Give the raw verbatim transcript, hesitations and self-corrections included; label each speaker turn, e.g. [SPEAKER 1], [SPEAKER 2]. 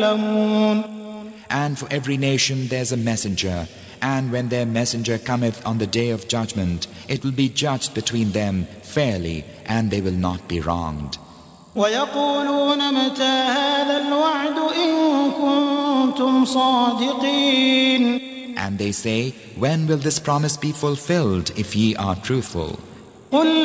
[SPEAKER 1] يعلمون.
[SPEAKER 2] And for every nation there's a messenger, and when their messenger cometh on the day of judgment, it will be judged between them fairly, and they will not be wronged.
[SPEAKER 1] ويقولون متى هذا الوعد إن كنتم صادقين.
[SPEAKER 2] And they say, when will this promise be fulfilled if ye are truthful?
[SPEAKER 1] قل